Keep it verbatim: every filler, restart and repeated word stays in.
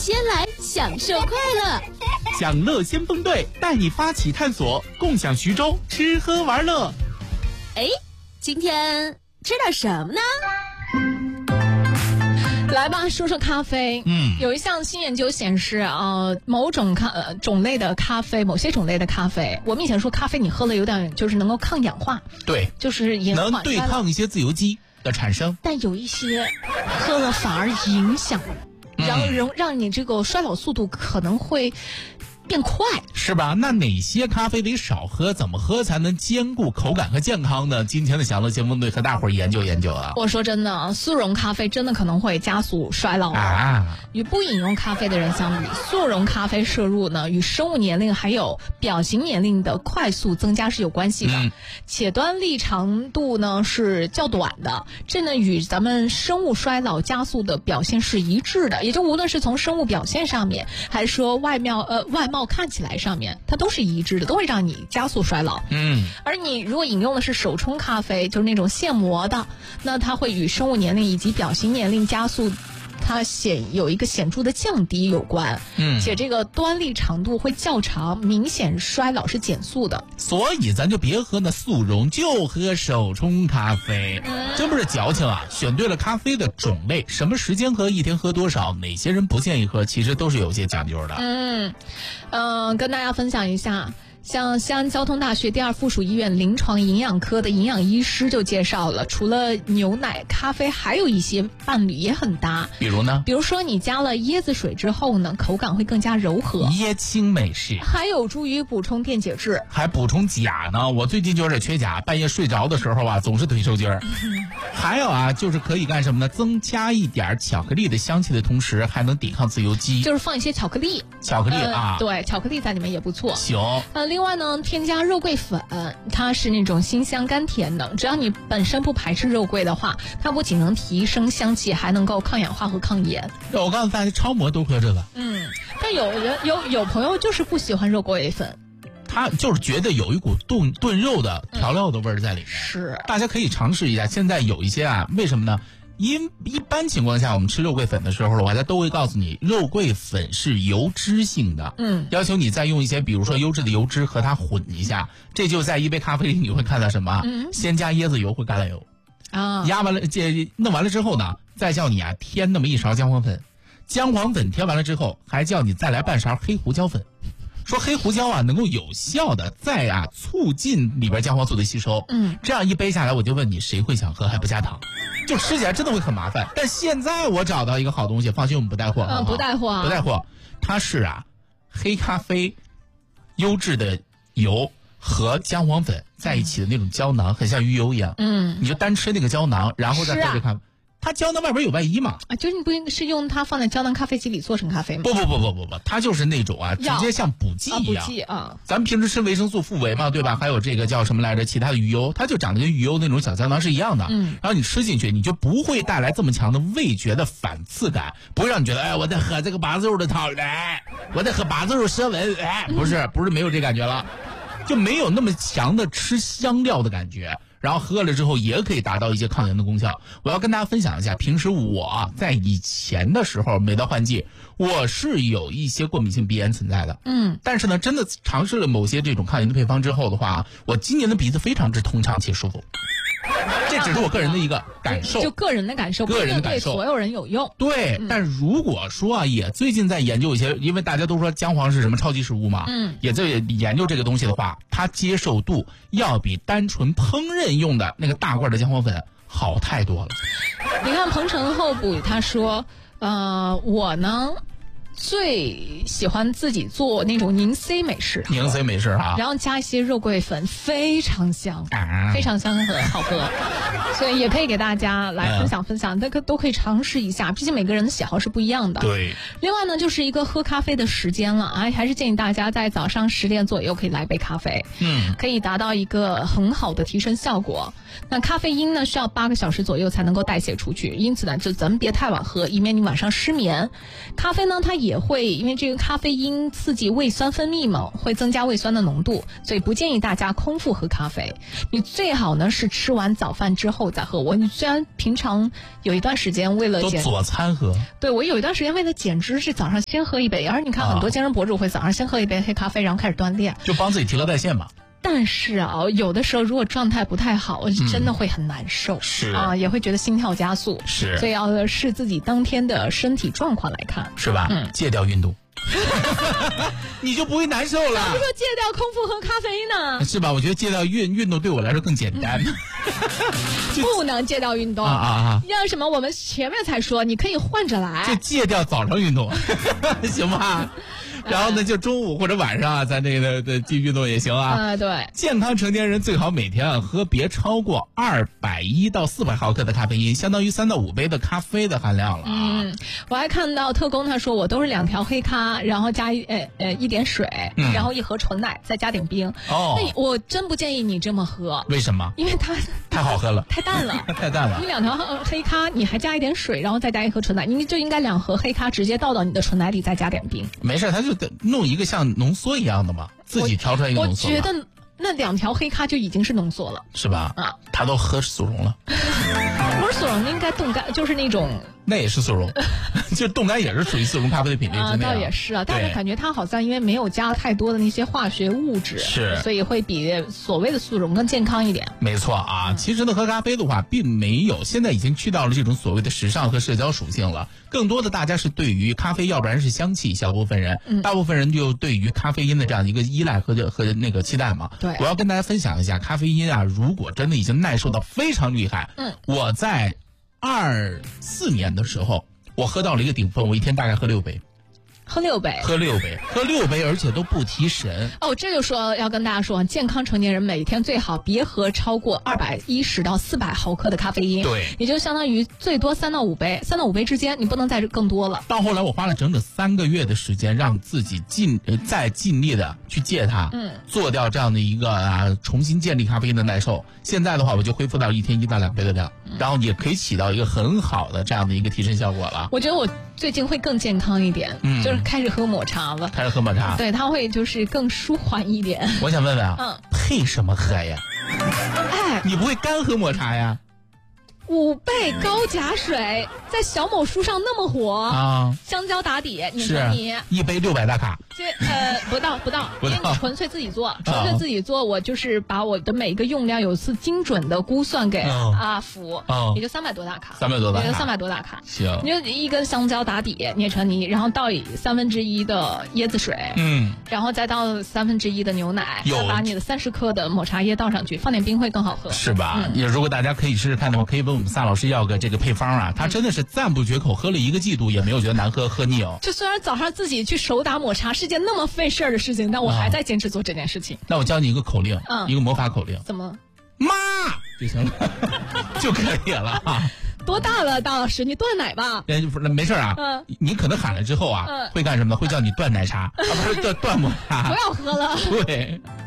先来享受快乐。 享乐先锋队带你发起探索，共享徐州吃喝玩乐。 哎，今天吃点什么呢？ 来吧，说说咖啡。 嗯， 有一项新研究显示啊、呃，某种咖、呃、种类的咖啡，某些种类的咖啡，我们以前说咖啡你喝了有点就是能够抗氧化， 对， 就是延缓能对抗一些自由基的产生， 但有一些喝了反而影响，然后让让你这个衰老速度可能会变快， 是吧？那哪些咖啡得少喝？怎么喝才能兼顾口感和健康呢？今天的享乐先锋队和大伙儿研究研究啊。 我说真的，速溶咖啡真的可能会加速衰老啊。 与不饮用咖啡的人相比，速溶咖啡摄入呢，与生物年龄还有表型年龄的快速增加是有关系的， 嗯、 嗯， 而你如果饮用的是手冲咖啡，就是那种现磨的，那它会与生物年龄以及表型年龄加速它显有一个显著的降低有关， 嗯， 且这个端粒长度会较长，明显衰老是减速的。 所以咱就别喝那速溶，就喝手冲咖啡， 嗯、 真不是矫情啊！选对了咖啡的种类，什么时间喝，一天喝多少，哪些人不建议喝，其实都是有些讲究的。 嗯，嗯、呃，跟大家分享一下。像西安交通大学第二附属医院临床营养科的营养医师就介绍了，除了牛奶、咖啡，还有一些伴侣也很搭。 比如呢？ 比如说你加了椰子水之后呢，口感会更加柔和， 椰青美式， 还有助于补充电解质， 还补充钾呢。我最近就有点缺钾，半夜睡着的时候啊，总是腿抽筋儿。还有啊，就是可以干什么呢？增加一点巧克力的香气的同时，还能抵抗自由基， 就是放一些巧克力， 巧克力啊， 呃、对，巧克力在里面也不错。 行， 呃。另外呢，添加肉桂粉，它是那种辛香甘甜的。只要你本身不排斥肉桂的话，它不仅能提升香气，还能够抗氧化和抗炎。 我告诉大家，超模都喝这个。 嗯，但有人有有朋友就是不喜欢肉桂粉， 他就是觉得有一股炖炖肉的调料的味儿在里面。 嗯、是， 大家可以尝试一下。现在有一些啊，为什么呢？因一般情况下，我们吃肉桂粉的时候，我大家都会告诉你，肉桂粉是油脂性的， 嗯， 要求你再用一些，比如说优质的油脂和它混一下。这就在一杯咖啡里你会看到什么？ 嗯， 先加椰子油或橄榄油， 啊， 压完了，这弄完了之后呢，再叫你啊添那么一勺姜黄粉，姜黄粉添完了之后，还叫你再来半勺黑胡椒粉。说黑胡椒啊能够有效的再啊促进里边姜黄素的吸收， 嗯， 这样一杯下来，我就问你谁会想喝还不加糖？就吃起来真的会很麻烦。但现在我找到一个好东西，放心我们不带货， 嗯，不带货、啊， 不带货，它是啊黑咖啡优质的油和姜黄粉在一起的那种胶囊，很像鱼油一样， 嗯， 你就单吃那个胶囊，然后再喝这咖啡。它胶囊外边有外衣嘛？ 啊，就是你不是用它放在胶囊咖啡机里做成咖啡吗？ 不不不不不不，它就是那种啊，直接像补剂一样。 啊、补剂啊！ 咱们平时吃维生素、复维嘛，对吧？还有这个叫什么来着？其他的鱼油，它就长得跟鱼油那种小胶囊是一样的。 嗯。 然后你吃进去，你就不会带来这么强的味觉的反刺感，不会让你觉得哎，我在喝这个八字肉的汤，哎，我在喝八字肉舌纹，哎，不是不是没有这感觉了，就没有那么强的吃香料的感觉。然后喝了之后也可以达到一些抗炎的功效。我要跟大家分享一下，平时我在以前的时候，每到换季，我是有一些过敏性鼻炎存在的。 嗯， 但是呢，真的尝试了某些这种抗炎的配方之后的话，我今年的鼻子非常之通畅且舒服。这只是我个人的一个感受， 就个人的感受， 个人的感受， 对所有人有用。 对，嗯、但如果说啊，也最近在研究一些，因为大家都说姜黄是什么超级食物嘛， 嗯， 也在研究这个东西的话，它接受度要比单纯烹饪用的那个大罐的姜黄粉好太多了。 你看鹏程候补他说，呃，我呢。最喜欢自己做那种柠 C 美式， 柠 C 美式啊， 然后加一些肉桂粉，非常香， 啊、 非常香和好喝，所以也可以给大家来分享分享，大家、嗯、都可以尝试一下，毕竟每个人的喜好是不一样的。 对。 另外呢，就是一个喝咖啡的时间了啊，还是建议大家在早上十点左右可以来杯咖啡， 嗯， 可以达到一个很好的提神效果。那咖啡因呢，需要八个小时左右才能够代谢出去，因此呢，就咱们别太晚喝，以免你晚上失眠。咖啡呢，它也会因为这个咖啡因刺激胃酸分泌嘛，会增加胃酸的浓度，所以不建议大家空腹喝咖啡。你最好呢是吃完早饭之后再喝。我虽然平常有一段时间为了减都佐餐喝， 对我有一段时间为了减脂是早上先喝一杯，而你看很多健身博主会早上先喝一杯黑咖啡，然后开始锻炼， 就帮自己提高代谢嘛。 但是啊，有的时候如果状态不太好，真的会很难受， 嗯、是啊，也会觉得心跳加速， 是， 所以要视自己当天的身体状况来看， 是吧？嗯，戒掉运动，你就不会难受了。 不说戒掉空腹喝咖啡呢？ 是吧？我觉得戒掉运运动对我来说更简单。 不能戒掉运动啊啊啊！ 要什么？我们前面才说，你可以换着来， 就戒掉早上运动，行吗？然后呢，就中午或者晚上啊，咱这个的进运动也行啊。 啊，对。 健康成年人最好每天啊喝别超过二百一到四百毫克的咖啡因，相当于三到五杯的咖啡的含量了啊。 嗯，我还看到特工他说我都是两条黑咖，然后加一呃呃一点水，嗯、然后一盒纯奶，再加点冰。 哦。 那我真不建议你这么喝。 为什么？ 因为它太好喝了， 太淡了， 太淡了。 你两条黑咖，你还加一点水，然后再加一盒纯奶，你就应该两盒黑咖直接倒到你的纯奶里，再加点冰。 没事，他就弄一个像浓缩一样的嘛，自己调出来一个浓缩。 我觉得那两条黑咖就已经是浓缩了， 是吧？ 啊， 他都喝速溶了。 不是速溶，应该冻干，就是那种。 那也是速溶，就冻干也是属于速溶咖啡的品类之内、啊。 啊，倒也是啊，但是感觉它好像因为没有加太多的那些化学物质， 是， 所以会比所谓的速溶更健康一点。 没错啊，其实呢，喝咖啡的话，并没有现在已经去到了这种所谓的时尚和社交属性了，更多的大家是对于咖啡，要不然是香气，小部分人，嗯、大部分人就对于咖啡因的这样一个依赖和和那个期待嘛。 对， 我要跟大家分享一下，咖啡因啊，如果真的已经耐受到非常厉害，嗯，我在二四年的时候。我喝到了一个顶峰，我一天大概喝六杯， 喝六杯， 喝六杯，喝六杯，而且都不提神。 哦，这就说要跟大家说，健康成年人每天最好别喝超过二百一十到四百毫克的咖啡因， 对， 也就相当于最多三到五杯，三到五杯之间，你不能再更多了。 到后来，我花了整整三个月的时间，让自己尽再尽力的去戒它，嗯，做掉这样的一个啊，重新建立咖啡因的耐受。现在的话，我就恢复到一天一到两杯的量，嗯、然后也可以起到一个很好的这样的一个提神效果了。 我觉得我最近会更健康一点，嗯，就是开始喝抹茶了。 开始喝抹茶， 对，它会就是更舒缓一点。 我想问问啊， 嗯， 配什么喝呀？ 哎， 你不会干喝抹茶呀？ 五倍高钾水在小某书上那么火啊！ 香蕉打底，你是你一杯六百大卡， 这呃不到不到，因为你纯粹自己做，纯粹自己做，我就是把我的每一个用量有次精准的估算给阿福， 哦、 也就三百多大卡， 三百多大卡， 也就三百多大卡。 行， 你就一根香蕉打底捏成泥，然后倒以三分之一的椰子水， 嗯， 然后再倒三分之一的牛奶， 有再把你的三十克的抹茶叶倒上去，放点冰会更好喝， 是吧？嗯、也如果大家可以试试看的话，可以问我们萨老师要个这个配方啊，他真的是赞不绝口，喝了一个季度也没有觉得难喝，喝腻哦。 就虽然早上自己去手打抹茶是件那么费事儿的事情，但我还在坚持做这件事情。 啊、那我教你一个口令， 嗯， 一个魔法口令， 怎么？ 妈就行了，就可以了啊。 多大了，大老师？你断奶吧？ 哎，不是，没事啊。 嗯， 你可能喊了之后啊， 嗯、 会干什么呢？会叫你断奶茶，啊，不是断断抹茶。 不要喝了。 对。